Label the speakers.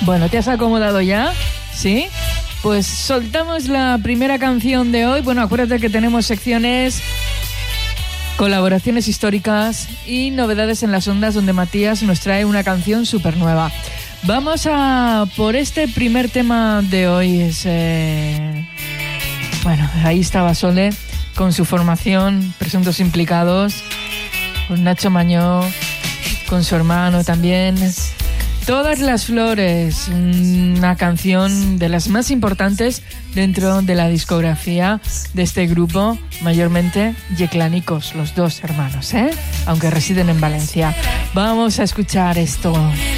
Speaker 1: Bueno, ¿te has acomodado ya? ¿Sí? Pues soltamos la primera canción de hoy. Bueno, acuérdate que tenemos secciones, colaboraciones históricas y novedades en las ondas, donde Matías nos trae una canción súper nueva. Vamos a por este primer tema de hoy. Bueno, ahí estaba Sole con su formación, presuntos implicados, con Nacho Mañó, con su hermano también. Todas las flores, una canción de las más importantes dentro de la discografía de este grupo, mayormente yeclánicos, los dos hermanos, aunque residen en Valencia. Vamos a escuchar esto.